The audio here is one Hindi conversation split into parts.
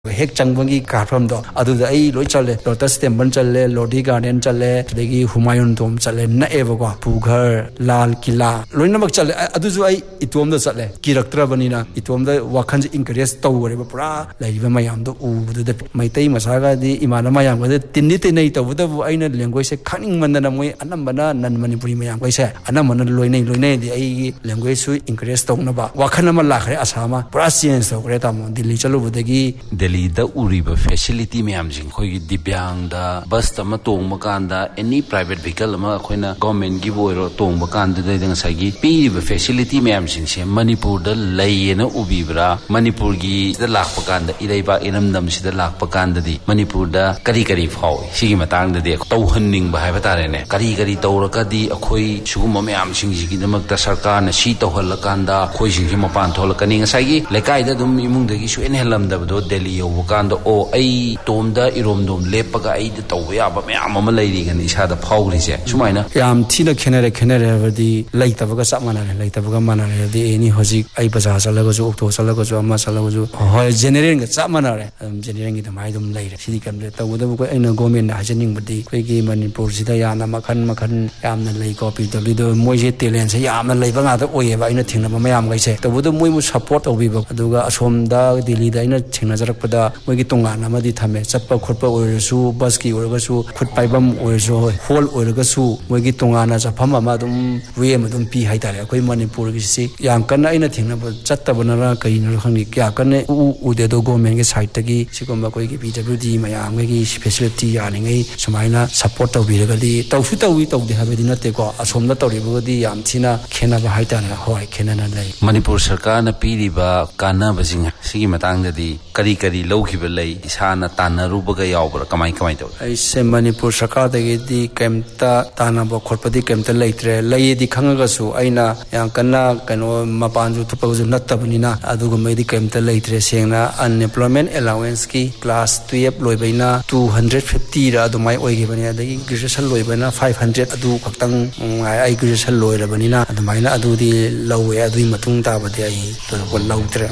हेक चंगबंगी कारफम दो अदुदा आई लोय चले लोटस टेंपल चले लोधी गार्डन चले देगी हुमायून टोम चले नएबको पुघर लाल किला लोइनमक चले अदुजु आई इतोम द चले किरक्त्रबनिना इतोम द वाखन इंकरेज तौरेबा पुरा लैबा मयाम दो उबुद मैतै मसागा दि इमाना मयाम गदे तिन्नी तिनै तौबदबु आइना लैंग्वेज से खनिंग मनना मोय अनमना नन मणिपुरी मयाम गैसे अनमना लोइनै दि आई लैंग्वेज सु इंकरेज तौनबा वाखन अमा लाखरे आसामा पुरा change तौरे तामो Delhi चलुबदगी Delhi the उरीबा facility ma'am जिंग खोई दिव्यांग दा बस तमा तोंग कांदा एनी प्राइवेट व्हीकल अमा खोइना गवर्नमेंट गी बोइरो तोंग कांदा दे ngसागी पीब फैसिलिटी मैम जिंग से मणिपुर द लैयेना उबीब्रा मणिपुर गी द लाखप कांदा इदैबा इनमदम सिदा लाखप कांदा दि मणिपुर द करी फाव सिगी मतांग दे तौहन्निंग बा हाइबा तारेने करी तौरकदी अखोई सुगुम मैम सिंग जिगी दमक सरकार न सी तौहल कांदा खोई सिंग मपान थोलकनी ngसागी लेकाई द दुम इमुंग दगी सु एन हेलमदबदो दिल्ली यो कांदो ओ आई तोमदा इरोमदोम लेपगा आई द तौबा याबा मयाम अमा लैरिगनि इसादा फावरिसे सुमाइना याम थिना खेनेरे हबदि लैतबगा लैतबगा मानारे दि एनी होजिक आई बजार चलगजु ऑक्टो चलगजु अमा चलगजु होय जेनेरेल ग चा मानारे जेनेरेल gi दमाइ दुम लैरे सिदि कमले तौदबु को ऐना गवर्नमेंट हाजनिंग बदि कोइगी मणिपुर सिदा याना मखन यामना लै कॉपी दबि दो मोइजे टैलेंट से यामना लैबा गादा ओयेबा ऐना थिंगना मयाम गैसे तौबदु मोइमु सपोर्ट तौबिबा अदुगा असोमदा दिल्ली दा ऐना थिंगना जरकपदा मोइगी तोंगाना मदि थमे चप्पा खोटपा ओरसु बस की ओरगसु खुद पाइबम ओरसु होल ओरगसु मोइगी तोंगाना जफम अमा दुम वे मदुम पी हाइतारे अखोइ मणिपुर गी सि याम कन्ना ऐना थिंगना चत्तबनरा कइनर खंगी क्या कन्ने उदे दो गवर्नमेंट के साइड तगी सिगुम कोइगी पीडब्ल्यूडी मयाम गी फैसिलिटी यानिङै समाइना सपोर्ट तौबिरगदि तौसु तौवी तौदे हाबदि नतेको असोमना तौरिबगदि याम थिना खेनाबा हाइतारे होय खेनाना लै मणिपुर सरकार न पीरिबा कानाबजिंग सिगी मतांगदि करी लौखिबा लै इसाना तानरुबगा यावबरा कमाई तौ ऐसे मणिपुर सरकार दगी कैमता तानबा खोटपदि कैमता लैत्रे लैयेदि खंगगसु ऐना यां कन्ना कनो मपानजु थपगजु नत्तबनिना अदुगुमैदि कैमता लैत्रे सेंगना अनएम्प्लॉयमेंट अलाउंस की क्लास 12 लोइबैना 250 रा दुमाइ ओइगिबनि अदगी ग्रेजुएशन लोइबैना 500 अदु खक्तंग आई ग्रेजुएशन लोइरबनिना अदुमाइना अदुदि लौवे अदुइ मतुंग ताबदि आई तो लौत्रे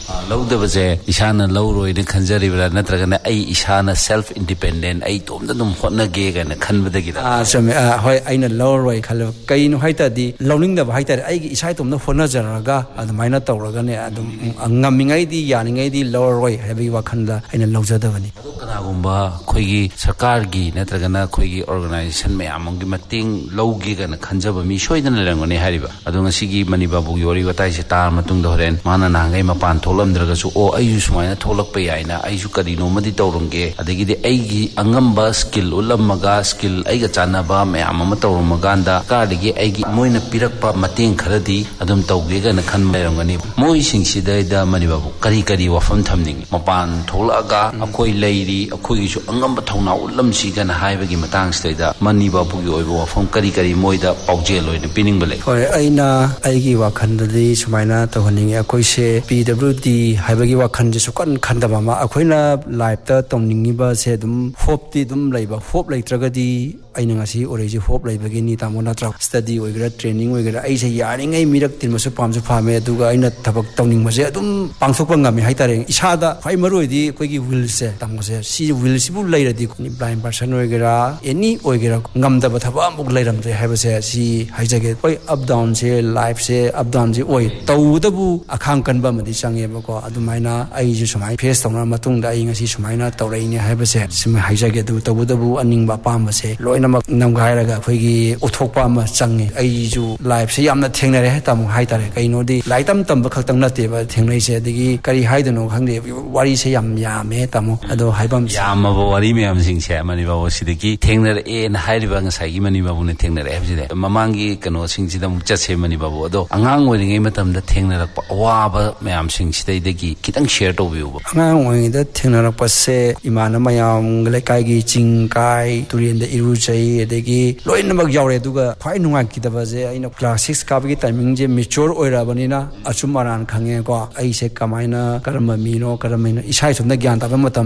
लौदबजे इसाना लौरोइने खंजरिबरा नत्रगना आई इसाना सेल्फ इंडिपेंडेंट आई तोमदा दुम होनगे गना खनबदगी समे होय आइना लौरोइ खल कइनो हाइतादि लौनिंगदबा हाइतारे आइगी इसाइ तोमदा होनजरगा अदुमाइना तौरगने अदुम ngamiङैदि यानिङैदि लौरोइ हाइबि वाखनदा आइना लौजदबनि कनागुम्बा खोइगी सरकार गी नत्रगना खोइगी ऑर्गेनाइजेशन मयामंगी मतिंग लौगे गना खंजबा मी सोइदना लेरंगने हारिबा अदु ngasiगी मनिबाबु योरि वताइसे तार मतुंग होरेन माना नांगै मपान थोलमद्रगसु ओ आइजु सुमाइना थोलकपा याइना आइजु कदिनो मदि तौरंगे अदगिदि आइगी अंगंबा स्किल उलमगा स्किल आइगा चानबा मयाम अमा तौरमगांदा कारदगी आइगी मोइना पिरकपा मतेंग खरदि अदुम तौगेगना खनमेरंगनि मोइ सिंगसिदैदा मनिबाबु करी वफम थमनिंग मपान थोलगा अखोइ लैरि अखोइगिसु अंगंबा थौना उलमसिगना हाइबगी मतांगसिदैदा मनिबाबुगी ओइबो वफम करी मोइदा पाउजेल ओइना पिनिंगबले होय आइना आइगी वाखनदि सुमाइना तौहनिंगे अखोइसे पीडब्ल्यूडी हाइबगी वाखन जे सुकन खंदबा मा अखोइना लाइफ ता तौनिंगिबा से दुम होप दुम लैबा होप लैत्रगदि आइना ngasi ओरैजे होप लैबगिनी तामो नत्रा स्टडी ओइगरा ट्रेनिंग ओइगरा आइसे यारिङै मिरक तिनमसु पामसु फामे दुगा आइना थबक तौनिंगबसे दुम पांथोकपा ngami हाइतारे इसादा phi मरोइदि कोइगी will say तामगसे C will सिबु लैरदि blind person ओइगरा any ओइगरा ngамदबा थबा मुक लैरमजे हाइबसे सी हाइजगे कोइ अप डाउन से लाइफ से अप डाउन जे ओइ तौदबु अखांग कनबा मदि चांगेबको अदुमाइना आइजु समाइ फेस तौना मतुंगदा आइ ngasi सुमाइना तौरैने हाइबसे सिम हाइजगे दु तौदबु अनिंगबा पामबसे लोइनमक नमगाइरगा खोइगी उथोकपा म चांगे आइजु लाइफ से यामना थेंगनरे तामु हाइतारे कइनोदि लाइतम तंब खक्तंग नतेबा थेंगनैसे दगी करी हाइदनो खंगदे वारी से यामे तामु अदो हाइबम यामबो वारी मयाम सिंगसे मनिबाबो सिदगी थेंगनरे एन हाइरिबा ngसाइगी मनिबाबु ने थेंगनरे हबजिदे ममांगी कनो सिंगसिदा मु चसे मनिबाबु अदो अंगांग ओइरिङै मतमदा थेंगनरकपा अवाबा मयाम सिंगसिदैदगी खितंग शेयर तौबिउबो अंगांग ओइदा थेंगनरकपसे इमाना मयाम लेकाइगी चिंकाइ तुरियनदा इरुचै एदगी लोइनमक यावरे दुगा फाइ नुंगा किदबजे आइना क्लास 6 काबगी टाइमिंग जे मैच्योर ओइराबनिना अचुम अरान खंगे को आइसे कमाइना करम मीनो करमैना इसाइ सुमना ज्ञान ताबा मतम सिदा आई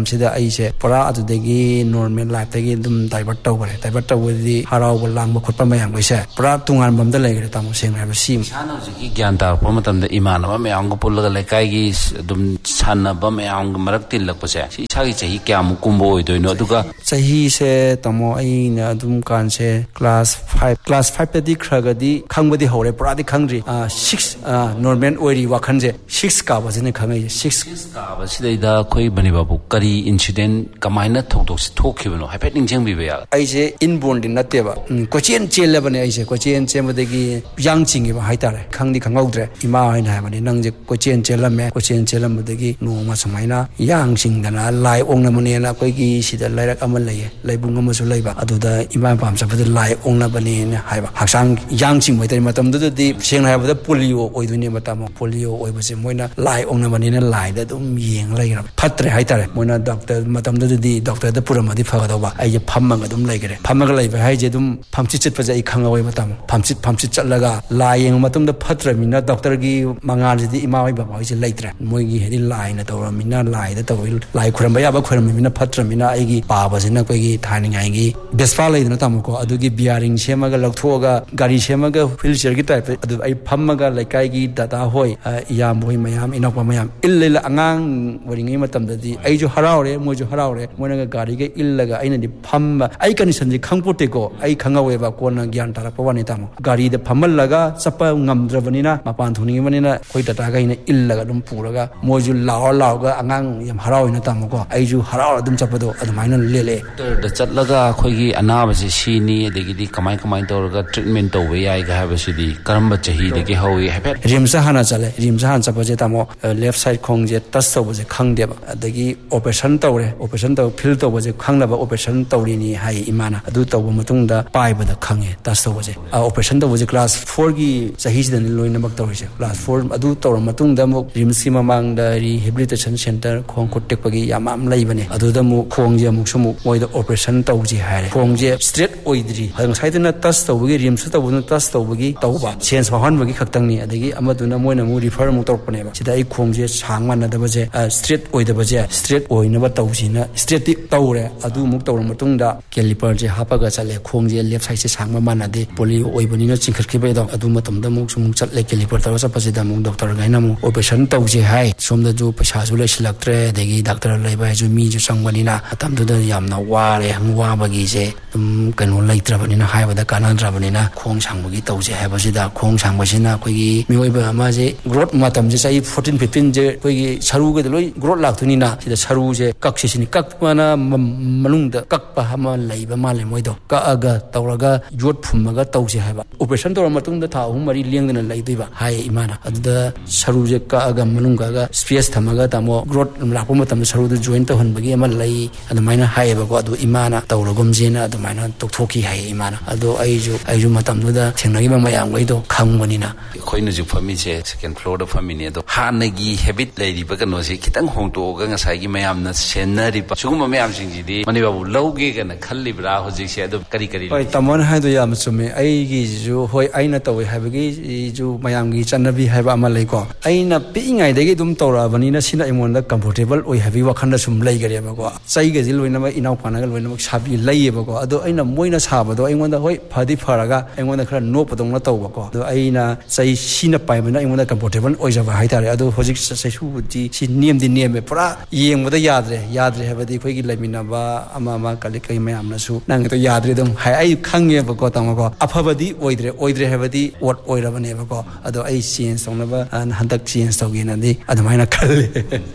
ꯑꯩꯁꯦ ꯄꯨꯔꯥ ꯑꯗꯨꯗꯒꯤ ꯅꯣꯔꯃꯦꯜ ꯂꯥꯏꯐꯇꯒꯤ ꯑꯗꯨꯝ ꯗꯥꯏꯚꯔꯠ ꯇꯧꯈ꯭ꯔꯦ ꯗꯥꯏꯚꯔꯠ ꯇꯧꯕꯗꯤ ꯍꯔꯥꯎꯕ ꯂꯥꯡꯕ ꯈꯣꯠꯄ ꯃꯌꯥꯝꯈꯩꯁꯦ ꯄꯨꯔꯥ ꯇꯣꯉꯥꯟꯕ ꯑꯝꯗ ꯂꯩꯈ꯭ꯔꯦ ꯇꯥꯃꯣ ꯁꯦꯡꯅ ꯍꯥꯏꯕ ꯁꯤ ꯏꯁꯥꯅ ꯍꯧꯖꯤꯛꯀꯤ ꯒ꯭ꯌꯥꯟ ꯇꯥꯔꯛꯄ ꯃꯇꯝꯗ ꯏꯃꯥꯟꯅꯕ ꯃꯌꯥꯝꯒ ꯄꯨꯜꯂꯒ ꯂꯩꯀꯥꯏꯒꯤ ꯑꯗꯨꯝ ꯁꯥꯟꯅꯕ ꯃꯌꯥꯝꯒ ꯃꯔꯛ ꯇꯤꯜꯂꯛꯄꯁꯦ ꯁꯤ ꯏꯁꯥꯒꯤ ꯆꯍꯤ ꯀꯌꯥꯃꯨꯛ ꯀꯨꯝꯕ ꯑꯣꯏꯗꯣꯏꯅꯣ ꯑꯗꯨꯒ ꯆꯍꯤꯁꯦ ꯇꯥꯃꯣ ꯑꯩꯅ ꯑꯗꯨꯝ ꯀꯥꯟꯁꯦ ꯀ꯭ꯂꯥꯁ 5ꯇꯗꯤ ꯈꯔꯒꯗꯤ ꯈꯪꯕꯗꯤ ꯍꯧꯔꯦ ꯄꯨꯔꯥꯗꯤ ꯈꯪꯗ꯭ꯔꯤ 6 ꯅꯣꯔꯃꯦꯜ ꯑꯣꯏꯔꯤ ꯋꯥꯈꯜꯁꯦ 6 ꯀꯥꯕꯁꯤꯅ ꯈꯪꯉꯛꯏꯁꯦ 6 ꯀꯥꯕꯁꯤꯗꯩꯗ ꯑꯩꯈꯣꯏ ꯕꯅꯤꯕꯥꯕꯨ ꯀꯔꯤ ꯏꯟꯁꯤꯗꯦꯟ ꯀꯃꯥꯏꯅ ꯊꯧꯗꯣꯛꯁꯤ ꯊꯣꯛꯈꯤꯕꯅꯣ ꯍꯥꯏꯐꯦꯠ ꯅꯤꯡꯁꯤꯡꯕꯤꯕ ꯌꯥꯒꯗ꯭ꯔꯥ? ꯑꯩꯁꯦ ꯏꯟꯕꯣꯔꯟꯗꯤ ꯅꯠꯇꯦꯕ ꯀꯣꯏꯆꯦꯟ ꯆꯦꯜꯂꯕꯅꯦ ꯑꯩꯁꯦ ꯀꯣꯏꯆꯦꯟ ꯆꯦꯟꯕꯗꯒꯤ ꯌꯥꯡ ꯆꯤꯡꯉꯤꯕ ꯍꯥꯏꯇꯥꯔꯦ ꯈꯪꯍꯧꯗ꯭ꯔꯦ ꯏꯃꯥ ꯍꯣꯏꯅ ꯍꯥꯏꯕꯅꯤ ꯅꯪꯁꯦ ꯀꯣꯏꯆꯦꯟ ꯆꯦꯜꯂꯝꯃꯦ ꯀꯣꯏꯆꯦꯟ ꯆꯦꯜꯂꯝꯕꯗꯒꯤ ꯅꯣꯡꯃ ꯁꯨꯃꯥꯏꯅ ꯌꯥꯡ ꯆꯤꯡꯗꯅ ꯂꯥꯏ ꯑꯣꯛꯅꯕꯅꯦꯅ ꯑꯩꯈꯣꯏꯒꯤ ꯁꯤꯗ ꯂꯩꯔꯛ ꯑꯃ ꯂꯩꯌꯦ ꯂꯩꯕꯨꯡ ꯑꯃꯁꯨ ꯂꯩꯕ ꯑꯗꯨꯗ ꯏꯃꯥ ꯏꯄꯥꯝ ꯆꯠꯄꯗ ꯂꯥꯏ ꯑꯣꯛꯅꯕꯅꯦꯅ ꯍꯥꯏꯕ ꯍꯛꯆꯥꯡ ꯌꯥꯡ ꯆꯤꯡꯕ ꯍꯥꯏꯇꯥꯔꯦ ꯃꯇꯝꯗꯨꯗꯗꯤ ꯁꯦꯡꯅ ꯍꯥꯏꯕꯗ ꯄꯣꯂꯤꯑꯣ ꯑꯣꯏꯗꯣꯏꯅꯦꯕ ꯇꯥꯃꯣ ꯄꯣꯂꯤꯑꯣ ꯑꯣꯏꯕꯁꯦ ꯃꯣꯏꯅ ꯂꯥꯏ ꯑꯣꯛꯅꯕꯅꯤꯅ ꯂꯥꯏꯗ ꯑꯗꯨꯝ ꯌꯦꯡꯉ ꯂꯩꯈ꯭ꯔꯕ ꯐꯠꯇ꯭ꯔꯦ ꯍꯥꯏꯇꯥꯔꯦ ꯃꯣꯏꯅ ꯗꯣꯛꯇꯔ ꯃꯇꯝꯗꯨꯗꯗꯤ ꯗꯣꯛꯇꯔꯗ ꯄꯨꯔꯝꯃꯗꯤ ꯐꯒꯗꯧꯕ ꯑꯩꯁꯦ ꯐꯝꯃꯒ ꯑꯗꯨꯝ ꯂꯩꯈ꯭ꯔꯦ ꯐꯝꯃꯒ ꯂꯩꯕ ꯍꯥꯏꯁꯦ ꯑꯗꯨꯝ ꯐꯝꯆꯤꯠ ꯆꯠꯄꯁꯦ ꯑꯩ ꯈꯪꯍꯧꯋꯦꯕ ꯇꯥꯃꯣ ꯐꯝꯆꯤꯠ ꯆꯠꯂꯒ ꯂꯥꯏ ꯌꯦꯡꯕ ꯃꯇꯨꯡꯗ ꯐꯠꯇ꯭ꯔꯕꯅꯤꯅ ꯗꯣꯛꯇꯔꯒꯤ ꯃꯉꯥꯜꯁꯤꯗꯤ ꯏꯃꯥ ꯍꯣꯏ ꯕꯕꯥ ꯍꯣꯏꯁꯦ ꯂꯩꯇ꯭ꯔꯦ ꯃꯣꯏꯒꯤ ꯍꯥꯏꯗꯤ ꯂꯥꯏꯅ ꯇꯧꯔꯃꯤꯅ ꯂꯥꯏꯗ ꯇꯧꯋꯤ ꯂꯥꯏ ꯈꯨꯔꯝꯕ ꯌꯥꯕ ꯈꯨꯔꯝꯃꯤꯅ ꯐꯠꯇ꯭ꯔꯕꯅꯤ나 ꯑꯩꯒꯤ ꯄꯥꯕꯁꯤꯅ ꯑꯩꯈꯣꯏꯒꯤ ꯊꯥꯏꯅꯉꯥꯏꯒꯤ ꯕꯦꯁꯄꯥ ꯂꯩꯗꯅ ꯇꯥꯃꯣꯀꯣ ꯑꯗꯨꯒꯤ ꯕꯤꯌꯥꯔꯤꯡ ꯁꯦꯝꯃꯒ ꯂꯧꯊꯣꯛꯑꯒ ꯒꯥꯔꯤ ꯁꯦꯝꯃꯒ ꯋꯤꯜ ꯆꯤꯌꯔꯒꯤ ꯇꯥꯏꯞꯇ ꯑꯗꯨ ꯑꯩ ꯐꯝꯃꯒ ꯂꯩꯀꯥꯏꯒꯤ ꯗꯗꯥ ꯍꯣꯏ ꯏꯌꯥꯝꯕ ꯍꯣꯏ ꯃꯌꯥꯝ ꯏꯅꯥꯎꯄꯥ ꯃꯌꯥꯝ ꯏꯜꯂ ꯑꯉꯥꯡ ꯑꯣꯏꯔꯤꯉꯩ ꯃꯇꯝꯗꯗꯤ ꯑꯩꯁꯨ ꯍꯔꯥꯎꯔꯦ ꯃꯣꯏꯁꯨ ꯍꯔꯥꯎꯔꯦ ꯃꯣꯏꯅꯒ ꯒꯥꯔꯤꯒ ꯏꯜꯂꯒ ꯑꯩꯅꯗꯤ ꯐꯝꯕ ꯑꯩ ꯀꯟꯗꯤꯁꯟꯁꯦ ꯈꯪꯄꯣꯠꯇꯦꯀꯣ ꯑꯩ ꯈꯪꯍꯧꯋꯦꯕ ꯀꯣꯟꯅ ꯒ꯭ꯌꯥꯟ ꯇꯥꯔꯛꯄ ꯋꯥꯅꯤ ꯇꯥꯃꯣ ꯒꯥꯔꯤꯗ ꯐꯝꯍꯜꯂꯒ ꯆꯠꯄ ꯉꯝꯗ꯭ꯔꯕꯅꯤꯅ ꯃꯄꯥꯟ ꯊꯣꯛꯅꯤꯡꯉꯕꯅꯤꯅ ꯑꯩꯈꯣꯏ ꯗꯗꯥꯒꯩꯅ ꯏꯜꯂꯒ ꯑꯗꯨꯝ ꯄꯨꯔꯒ ꯃꯣꯏꯁꯨ ꯂꯥꯎꯔꯒ ꯑꯉꯥꯡ ꯌꯥꯝ ꯍꯔꯥꯎꯏꯅ ꯇꯥꯃꯣꯀꯣ ꯑꯩꯁꯨ ꯍꯔꯥꯎꯔ ꯑꯗꯨꯝ ꯆꯠꯄꯗꯣ ꯑꯗꯨꯃꯥꯏꯅ ꯂꯦꯜꯂꯛꯑꯦ ꯗꯣꯛꯇꯔꯗ ꯆꯠꯂꯒ ꯑꯩꯈꯣꯏꯒꯤ ꯑꯅꯥꯕꯁꯤ ꯁꯤꯅꯤ ꯑꯗꯒꯤꯗꯤ ꯀꯃꯥꯏ ꯇꯧꯔꯒ ꯇ꯭ꯔꯤꯠꯃꯦꯟ ꯇꯧꯕ ꯌꯥꯏꯒ ꯍꯥꯏꯕꯁꯤꯗꯤ ꯀꯔꯝꯕ ꯆꯍꯤꯗꯒꯤ ꯍꯧꯏ ꯍꯥꯏꯐꯦꯠ ꯔꯤꯝꯁ ꯍꯥꯟꯅ ꯆꯠꯂꯦ ꯔꯤꯝꯁ ꯍꯥꯟꯅ ꯆꯠꯄꯁꯦ ꯇꯥꯃꯣ ꯂꯦꯐ ꯁꯥꯏꯠ ꯈꯣꯡꯁꯦ ꯇꯁ ꯇꯧꯕꯁꯦ ꯈꯪꯗꯦꯕ ꯑꯗꯒꯤ ꯑꯣꯄꯔꯦꯁꯟ ꯇꯧꯔꯦ ꯑꯣꯄꯔꯦꯁꯟ ꯐꯤꯜ ꯇꯧꯕꯁꯦ ꯈꯪꯅꯕ ꯑꯣꯄꯔꯦꯁꯟ ꯇꯧꯔꯤꯅꯤ ꯍꯥꯏ ꯏꯃꯥꯅ ꯑꯗꯨ ꯇꯧꯕ ꯃꯇꯨꯡꯗ ꯄꯥꯏꯕꯗ ꯈꯪꯉꯦ ꯇꯁ ꯇꯧꯕꯁꯦ ꯑꯣꯄꯔꯦꯁꯟ ꯇꯧꯕꯁꯦ ꯀ꯭ꯂꯥꯁ 4ꯒꯤ ꯆꯍꯤꯁꯤꯗꯅꯤ ꯂꯣꯏꯅꯃꯛ ꯇꯧꯔꯤꯁꯦ ꯀ꯭ꯂꯥꯁ 4 ꯑꯗꯨ ꯇꯧꯔ ꯃꯇꯨꯡꯗ ꯑꯃꯨꯛ ꯔꯤꯝꯁꯀꯤ ꯃꯃꯥꯡꯗ ꯔꯤꯍꯦꯕꯤꯂꯤꯇꯦꯁꯟ ꯁꯦꯟꯇꯔ ꯈꯣꯡ ꯈꯨꯠ ꯇꯦꯛꯄꯒꯤ ꯌꯥꯝ ꯂꯩꯕꯅꯦ ꯑꯗꯨꯗ ꯑꯃꯨꯛ ꯈꯣꯡꯁꯦ ꯑꯃꯨꯛꯁꯨ ꯃꯣꯏꯗ ꯑꯣꯄꯔꯦꯁꯟ ꯇꯧꯁꯤ ꯍꯥꯏꯔꯦ ꯈꯣꯡꯁꯦ ꯁꯇ꯭ꯔꯦꯠ ꯑꯣꯏꯗ꯭ꯔꯤ ꯉꯁꯥꯏꯗꯨꯅ ꯇꯁ ꯇꯧꯕꯒꯤ ꯔꯤꯝꯁꯇ ꯇꯧꯕꯗꯨꯅ ꯇꯁ ꯇꯧꯕꯒꯤ ꯇꯧꯕ ꯁꯦꯟꯁ ꯐꯥꯎꯍꯟꯕꯒꯤ ꯈꯛꯇꯪꯅꯤ ꯑꯗꯒꯤ ꯑꯃꯗꯨꯅ ꯃꯣꯏꯅ ꯑꯃꯨꯛ ꯔꯤꯐꯔ ꯑꯃꯨꯛ ꯇꯧꯔꯛꯄꯅꯦꯕ ꯁꯤꯗ ꯑꯩ ꯈꯣꯡꯁꯦ ꯁꯥꯡ ꯃꯥꯟꯅꯗꯕꯁꯦ ꯁꯇ꯭ꯔꯦꯠ ꯑꯣꯏꯗꯕꯁꯦ ꯁꯇ꯭ꯔꯦꯠ ꯑꯣꯏꯅꯕ ꯇꯧꯁꯤꯅ ꯁꯇ꯭ꯔꯦꯠꯇꯤ ꯇꯧꯔꯦ ꯑꯗꯨ ꯑꯃꯨꯛ ꯇꯧꯔ ꯃꯇꯨꯡꯗ ꯀꯦꯂꯤꯄꯔꯁꯦ ꯍꯥꯞꯄꯒ ꯆꯠꯂꯦ ꯈꯣꯡꯁꯦ ꯂꯦꯐ ꯁꯥꯏꯠꯁꯦ ꯁꯥꯡꯕ ꯃꯥꯟꯅꯗꯦ ꯄꯣꯂꯤꯑꯣ ꯑꯣꯏꯕꯅꯤꯅ ꯆꯤꯡꯈꯠꯈꯤꯕꯩꯗꯣ ꯑꯗꯨ ꯃꯇꯝꯗ ꯑꯃꯨꯛꯁꯨ ꯆꯠꯂꯦ ꯀꯦꯂꯤꯄꯔ ꯇꯧꯔ ꯆꯠꯄꯁꯤꯗ ꯑꯃꯨꯛ ꯗꯣꯛꯇꯔꯒꯩꯅ ꯑꯃꯨꯛ ꯑꯣꯄꯔꯦꯁꯟ ꯇꯧꯁꯦ ꯍꯥꯏ ꯁꯣꯝꯗꯁꯨ ꯄꯩꯁꯥꯁꯨ ꯂꯩꯁꯤꯜꯂꯛꯇ꯭ꯔꯦ ꯑꯗꯒꯤ ꯗꯥꯛꯇꯔ ꯂꯩꯕ ꯍꯥꯏꯁꯨ ꯃꯤꯁꯨ ꯆꯪꯕꯅꯤꯅ ꯃꯇꯝꯗꯨꯗ ꯌꯥꯝꯅ ꯋꯥꯔꯦ ꯋꯥꯕꯒꯤꯁꯦ ꯑꯗꯨꯝ ꯀꯩꯅꯣ ꯂꯩꯇ꯭ꯔꯕꯅꯤꯅ ꯍꯥꯏꯕꯗ ꯀꯥꯟꯅꯗ꯭ꯔꯕꯅꯤꯅ ꯈꯣꯡ ꯁꯥꯡꯕꯒꯤ ꯇꯧꯁꯦ ꯍꯥꯏꯕꯁꯤꯗ ꯈꯣꯡ ꯁꯥꯡꯕꯁꯤꯅ ꯑꯩꯈꯣꯏꯒꯤ ꯃꯤꯑꯣꯏꯕ ꯑꯃꯁꯦ ꯒ꯭ꯔꯣꯠ ꯃꯇꯝꯁꯦ ꯆꯍꯤ 14-15ꯁꯦ ꯑꯩꯈꯣꯏꯒꯤ ꯁꯔꯨꯒꯗ ꯂꯣꯏ ꯒ꯭ꯔꯣꯠ ꯂꯥꯛꯇꯣꯏꯅꯤꯅ ꯁꯤꯗ ꯁꯔꯨꯁꯦ ꯀꯛꯁꯤꯁꯤꯅꯤ ꯀꯛꯄꯅ ꯃꯅꯨꯡꯗ ꯀꯛꯄ ꯑꯃ ꯂꯩꯕ ꯃꯥꯜꯂꯦ ꯃꯣꯏꯗꯣ ꯀꯛꯑꯒ ꯇꯧꯔꯒ ꯌꯣꯠ ꯐꯨꯝꯃꯒ ꯇꯧꯁꯦ ꯍꯥꯏꯕ ꯑꯣꯄꯔꯦꯁꯟ ꯇꯧꯔ ꯃꯇꯨꯡꯗ ꯊꯥ 3-4 ꯂꯦꯡꯗꯅ ꯂꯩꯗꯣꯏꯕ ꯍꯥꯏꯌꯦ ꯏꯃꯥꯅ ꯑꯗꯨꯗ ꯁꯔꯨꯁꯦ ꯀꯛꯑꯒ ꯃꯅꯨꯡ ꯀꯛꯑꯒ ꯁ꯭ꯄꯦꯁ ꯊꯝꯃꯒ ꯇꯥꯃꯣ ꯒ꯭ꯔꯣꯠ ꯂꯥꯛꯄ ꯃꯇꯝꯗ ꯁꯔꯨꯗ ꯖꯣꯏꯟ ꯇꯧꯍꯟꯕꯒꯤ ꯑꯃ ꯂꯩ ꯑꯗꯨꯃꯥꯏꯅ ꯍꯥꯏꯌꯦꯕꯀோ ꯑꯗꯨ ꯏꯃꯥꯅ ꯇꯧꯔꯒꯨꯝꯁꯦꯅ ꯑꯗꯨꯃꯥꯏꯅ ꯇꯧꯊꯣꯛꯈꯤ ꯍꯥꯏꯌꯦ ꯏꯃꯥꯅ ꯑꯗꯣ ꯑꯩꯁꯨ ꯃꯇꯝꯗꯨꯗ ꯊꯦꯡꯅꯈꯤꯕ ꯃꯌꯥꯝꯈꯩꯗꯣ ꯈꯪꯕꯅꯤꯅ ꯑꯩꯈꯣꯏꯅ ꯍꯧꯖꯤꯛ ꯐꯝꯃꯤꯁꯦ ꯁꯦꯀꯦꯟ ꯐ꯭ꯂꯣꯔꯗ ꯐꯝꯃꯤꯅꯦ ꯑꯗꯣ ꯍꯥꯟꯅꯒꯤ ꯍꯦꯕꯤꯠ ꯂꯩꯔꯤꯕ ꯀꯩꯅꯣꯁꯤ ꯈꯤꯇꯪ ꯍꯣꯡꯇꯣꯛꯑꯒ ꯉꯁꯥꯏꯒꯤ ꯃꯌꯥꯝꯅ ꯁꯦꯟꯅꯔꯤꯕ ꯁꯤꯒꯨꯝꯕ ꯃꯌꯥꯝꯁꯤꯡꯁꯤꯗꯤ ꯃꯅꯤꯕꯥꯕꯨ ꯂꯧꯒꯦꯒꯅ ꯈꯜꯂꯤꯕ꯭ꯔꯥ ꯍꯧꯖꯤꯛꯁꯦ ꯑꯗꯨ ꯀꯔꯤ ꯍꯣꯏ ꯇꯥꯃꯣꯅ ꯍꯥꯏꯗꯣ ꯌꯥꯝ ꯆꯨꯝꯃꯦ ꯑꯩꯒꯤꯁꯨ ꯍꯣꯏ ꯑꯩꯅ ꯇꯧꯋꯦ ꯍꯥꯏꯕꯒꯤꯁꯨ ꯃꯌꯥꯝꯒꯤ ꯆꯠꯅꯕꯤ ꯍꯥꯏꯕ ꯑꯃ ꯂꯩꯀꯣ ꯑꯩꯅ ꯄꯤꯛꯏꯉꯩꯗꯒꯤ ꯑꯗꯨꯝ ꯇꯧꯔꯛꯑꯕꯅꯤꯅ ꯁꯤꯅ ꯑꯩꯉꯣꯟꯗ ꯀꯝꯐꯣꯔꯇꯦꯕꯜ ꯑꯣꯏ ꯍꯥꯏꯕꯒꯤ ꯋꯥꯈꯜꯗ ꯁꯨꯝ ꯂꯩꯈꯔꯦꯕꯀꯣ ꯆꯩꯒꯁꯤ ꯂꯣꯏꯅꯃꯛ ꯏꯅꯥꯎꯄꯥꯅꯒ ꯂꯣꯏꯅꯃꯛ ꯁꯥꯕꯤ ꯂꯩꯌꯦꯕꯀꯣ ꯑꯗꯣ ꯑꯩꯅ ꯃꯣꯏꯅ ꯁꯥꯕꯗꯣ ꯑꯩꯉꯣꯟꯗ ꯍꯣꯏ ꯐꯗꯤ ꯐꯔꯒ ꯑꯩꯉꯣꯟꯗ ꯈꯔ ꯅꯣꯞꯄꯗꯧꯅ ꯇꯧꯕꯀꯣ ꯑꯗꯣ ꯑꯩꯅ ꯆꯩ ꯁꯤꯅ ꯄꯥꯏꯕꯅ ꯑꯩꯉꯣꯟꯗ ꯀꯝꯐꯣꯔꯇꯦꯕꯜ ꯑꯣꯏꯖꯕ ꯍꯥꯏꯇꯥꯔꯦ ꯑꯗꯣ ꯍꯧꯖꯤꯛ ꯆꯩꯁꯨꯕꯨꯗꯤ ꯁꯤ ꯅꯦꯝꯗꯤ ꯅꯦꯝꯃꯦ ꯄꯨꯔꯥ ꯌꯦꯡꯕꯗ ꯌꯥꯗ꯭ꯔꯦ ꯍꯥꯏꯕꯗꯤ ꯑꯩꯈꯣꯏꯒꯤ ꯂꯩꯃꯤꯟꯅꯕ ꯑꯃ ꯀꯩ ꯃꯌꯥꯝꯅꯁꯨ ꯅꯪꯒꯤꯗꯣ ꯌꯥꯗ꯭ꯔꯦ ꯑꯗꯨꯝ ꯍꯥꯏ ꯑꯩ ꯈꯪꯉꯦꯕꯀꯣ ꯇꯥꯃꯣꯀꯣ ꯑꯐꯕꯗꯤ ꯑꯣꯏꯗ꯭ꯔꯦ ꯍꯥꯏꯕꯗꯤ ꯑꯣꯏꯔꯕꯅꯦꯕꯀꯣ ꯑꯗꯣ ꯑꯩ ꯆꯦꯟꯖ ꯇꯧꯅꯕ ꯍꯟꯗꯛ ꯆꯦꯟꯖ ꯇꯧꯒꯦꯅꯗꯤ ꯑꯗꯨꯃꯥꯏꯅ ꯈꯜꯂꯤ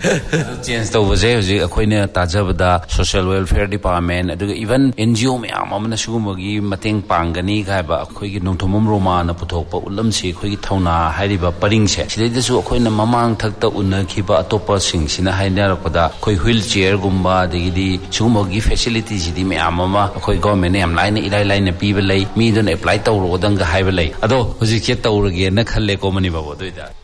ꯆꯦꯟꯖ ꯇꯧꯕꯁꯦ ꯍꯧꯖꯤꯛ ꯑꯩꯈꯣꯏꯅ ꯇꯥꯖꯕꯗ ꯁꯣꯁꯤꯌꯦꯜ ꯋꯦꯜꯐꯤꯌꯔ ꯗꯤꯄꯥꯔꯠꯃꯦꯟ ꯑꯗꯨꯒ ꯏꯚꯟ NGO ꯃꯌꯥꯝ ꯑꯃꯅ ꯁꯤꯒꯨꯝꯕꯒꯤ ꯃꯇꯦꯡ ꯄꯥꯡꯒꯅꯤ ꯍꯥꯏꯕ ꯑꯩꯈꯣꯏꯒꯤ ꯅꯣꯡꯊꯣꯝꯕꯝ ꯔꯣꯃꯥꯅ ꯄꯨꯊꯣꯛꯄ ꯎꯠꯂꯝꯁꯤ ꯑꯩꯈꯣꯏꯒꯤ ꯊꯧꯅꯥ ꯍꯥꯏꯔꯤꯕ ꯄꯔꯤꯡꯁꯦ ꯁꯤꯗꯩꯗꯁꯨ ꯑꯩꯈꯣꯏꯅ ꯃꯃꯥꯡ ꯊꯛꯇ ꯎꯅꯈꯤꯕ ꯑꯇꯣꯞꯄꯁꯤꯡꯁꯤꯅ ꯍꯥꯏꯅꯔꯛꯄꯗ ꯑꯩꯈꯣꯏ ꯍꯨꯏꯜ ꯆꯤꯌꯔꯒꯨꯝꯕ ꯑꯗꯒꯤꯗꯤ ꯁꯤꯒꯨꯝꯕꯒꯤ ꯐꯦꯁꯤꯂꯤꯇꯤꯁꯤꯗꯤ ꯃꯌꯥꯝ ꯑꯃ ꯑꯩꯈꯣꯏ ꯒꯣꯔꯃꯦꯟꯅ ꯌꯥꯝ ꯏꯔꯥꯏ ꯂꯥꯏꯅ ꯄꯤꯕ ꯂꯩ ꯃꯤꯗꯨꯅ ꯑꯦꯄ꯭ꯂꯥꯏ ꯇꯧꯔꯣꯗꯪꯒ ꯍꯥꯏꯕ ꯂꯩ ꯑꯗꯣ ꯍꯧꯖꯤꯛꯁꯦ ꯇꯧꯔꯒꯦꯅ ꯈꯜꯂꯦꯀꯣ ꯃꯅꯤꯕꯥꯕꯨ ꯑꯗꯨꯏꯗ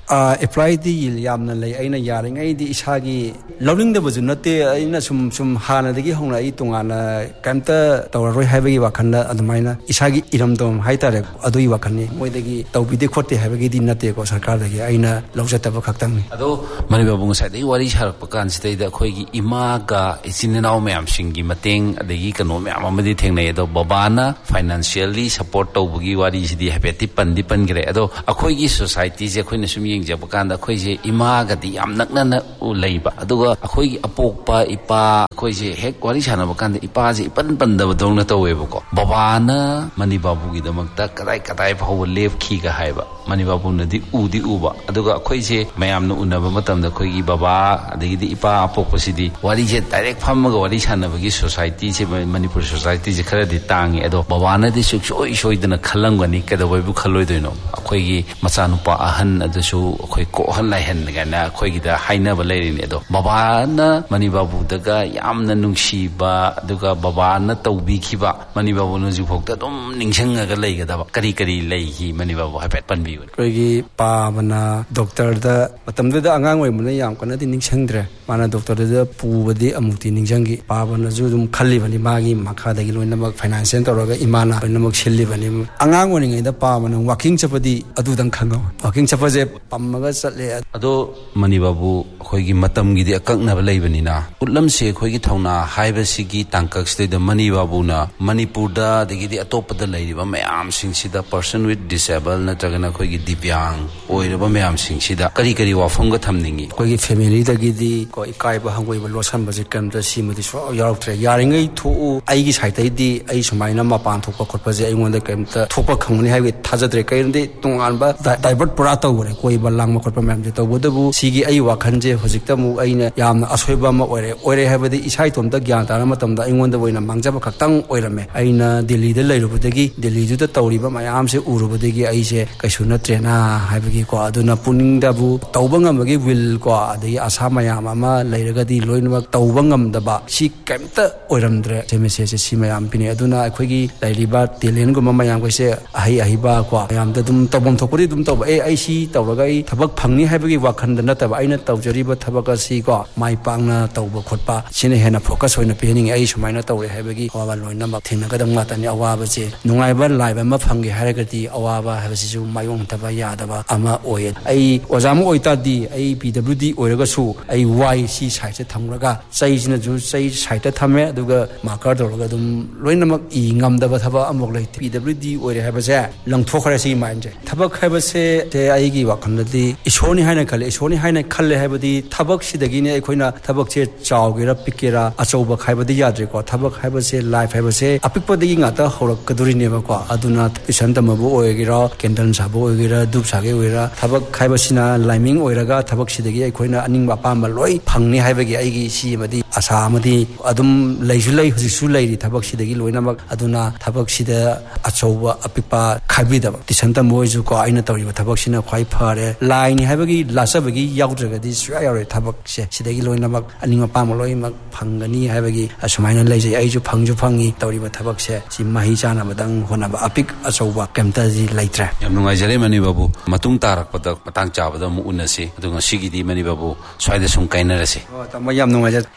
एप्लाइडी यामना लई अइना यारिङैदि इसागी लौनिंगदबजु नते अइना सुम हानादगी होना अइ तोंगाना कैमता तौररोय हाइबगी वाखन्दा अदुमाइना इसागी इरमदोम हाइतारे अदुई वाखन्नी मोइदगी तौबिदे खोटे हाइबगी नते को सरकारदगी अइना लौजतब खक्तंगनी अदो मनिबाबु ngसाइदै वारी सारकप कानसिदैदा अखोइगी इमागा इचिननाव मयाम सिंगी मतेंग अदगी कनो मयाम अमदि थेंगनै अदो बाबाना फाइनेंशियली सपोर्ट तौबगी वारी सिदि हेपेति पन्दी पनगरे अदो अखोइगी सोसाइटी जे अखोइना सुम येंगजब कांदा अखोइजे इमागादि याम नकनना लैबा अदुगा अखोइगी अपोकपा इपा अखोइजे हेक वारी सानब कांदा इपाजे इपन पन्दब दौना तौवेबको बाबाना मनिबाबुगी दमकता कदाई कदाई फाव लेफखीगा हाइबा मनिबाबुनदि उदि उबा अदुगा अखोइजे मयामना उनबा मतमदा अखोइगी बाबा अदगिदि इपा अपोकपसिदि वारीजे डाइरेक्ट फमगा वारी सानबगी सोसाइटी से मणिपुर सोसाइटी जे खरदि तांगे अदो बाबानदि सुक्सोइ सोइदना खलंगनी कदवैबु खलोइदोइनो अखोइगी मचानुपा अहन अदसु अखोइ कोहन लाइहन गाना अखोइगिदा हाइनबा लैरिनि अदो बाबाना मनिबाबुदगा यामना नुंसीबा अदुगा बाबाना तौबिखिबा मनिबाबुना जुफोक्ता दम निंगसंगा लैगदबा करी करी लैहि मनिबाबु हाइपेट पनबि अखोइगी पाबना डॉक्टर दा मतमदुदा अंगांग ओइमना याम कनदि निंगसंद्रे माना डॉक्टर दा पुबदि अमुक्ति निंगसंगी पाबना जु दुम खल्लिबनि मागी मखादगी लोइनमक फाइनेंशियल तौरगा इमाना लोइनमक सिल्लिबनि अंगांग ओनिङैदा पाबना वाकिंग चपदि अदुदं खंगौ वाकिंग चपजे पम्मगा चले अदो मनिबाबु अखोइगी मतमगिदि अकक्नबा लैबनिना उल्लमसे अखोइगी थौना हाइबसिगी तांकक्सदैदा मनिबाबुना मणिपुरदा दगिदि अतोपदा लैरिबा मयाम सिंगसिदा पर्सन विथ डिसेबल नत्रगना अखोइगी दिव्यांग ओइरबा मयाम सिंगसिदा करी करी वाफंगा थमनिंगी अखोइगी फैमिली दगिदि को इकाइबा हंगोइबा लोसनबजे कमदा सिमदि सो यारौत्रे यारिङै थो आइगी साइतैदि आइ समाइना मपान थोकपा खोटपाजे आइङोंदा कमता थोकपा खंगनि हाइबे थाजद्रे कैरदि तोंगानबा डाइवर्ट पुरा तौरे कोइबा लांगमा खोटपा मैमजे तौबदबु सिगी आइ वाखनजे हजिक्तमु आइना यामना असोइबा म ओइरे हाइबदि इसाइ तोमदा ज्ञान ताना मतमदा आइङोंदा ओइना मांगजबा खक्तंग ओइरमे आइना दिल्लीदा लैरुबदगी दिल्लीजुदा तौरिबा मयामसे उरुबदगी आइसे कैसु नत्रेना हाइबगी को अदुना पुनिंगदाबु तौबा ngambagi will को adagi asa mayam ama lairagadi loinmak tauba ngamdaba si kemta oiramdre semese se si mayam pini aduna akhoi lairiba telen guma mayam ko se ahi ahiba ko mayam da dum tabom thokuri dum toba ai si tawraga ai thabak phangni haibagi wakhanda nataba aina tawjariba thabaka si ko mai pangna tawba khotpa sine hena focus hoina pening ai sumaina tawre haibagi awa loinamak thingnaga dam ngatani awaba je nungaiba laiba ma phangi haragati awaba habasi ju mayong taba yadaba ama oye ai ojam oita di ai PWD oiraga su ai YC site thamraga saijina ju sai site thame aduga marker doroga dum loinamak I ngamdaba thaba amok lai PWD oire habase langthokhare si manje thabak habase te ai gi wakhamdadi isoni haina khalle habadi thabak sidagi ne aikoina thabak che chawgira pikera achauba khaibadi yadre ko thabak habase life habase apikpadagi ngata horak kaduri neba ko aduna pisantamabu oigira kendan sabu oigira dup sage oira thabak khaibasina liming oiraga thabak sidagi aikoina aning apamba loi phangni haibagi aigi si amadi asa amadi adum leisu lei hujisu leiri thabak sidagi loinamak aduna thabak sida achauba apikpa khabida tisanta moisu ko aina tawriba thabak sina khwai phare line haibagi lasabagi yaudragadi sya yaure thabak se sidagi loinamak aning apamba loi mak phangani haibagi asumaina leijai aiju phangju phangi tawriba thabak se si mahi chana badang honaba apik achauba kemta ji laitre yam nungai jare mani babu matung tarak pada matang chabada mu unasi adunga sigidi mani babu swaida sum kainarase tamayam nungai jar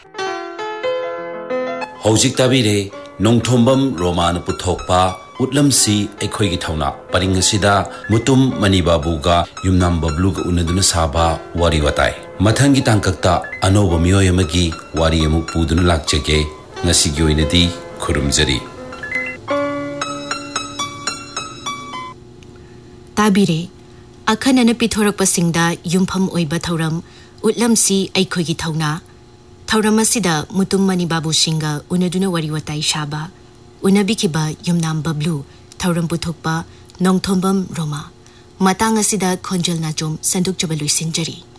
hojik tabire nongthombam roman puthokpa utlamsi ekhoigi thauna paringasida mutum mani babu ga yumnam bablu ga unaduna saba wari watai mathangi tangkakta anoba miyoy amagi wari amuk puduna lakchege ngasigi oinadi khurumjari tabire akhanana pithorakpa singda yumpham oiba thauram utlamsi ekhoigi thauna thauramasida mutum mani babu singa unaduna wari watai shaba unabikiba yumnam bablu thauram puthokpa nongthombam roma matang asida khonjal najom sanduk chabalu sinjari